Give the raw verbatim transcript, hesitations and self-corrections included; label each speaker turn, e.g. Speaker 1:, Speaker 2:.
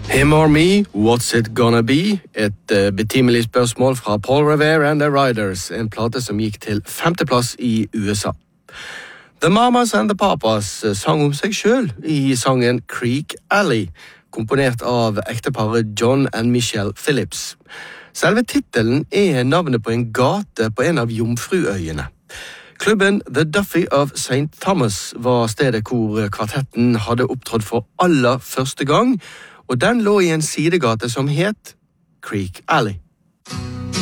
Speaker 1: Him or me, what's it gonna be? Et uh, betimelig spørsmål fra Paul Revere and the Riders, en plate som gikk til femteplass i U S A. The Mamas and the Papas sang om seg selv i sangen Creek Alley, komponert av ekteparet John and Michelle Phillips. Selve titelen er navnet på en gate på en av Jomfruøyene. Klubben The Duffy of Saint Thomas var stedet hvor kvartetten hadde opptrådt for aller første gang, og den lå i en sidegate som het Creek Alley.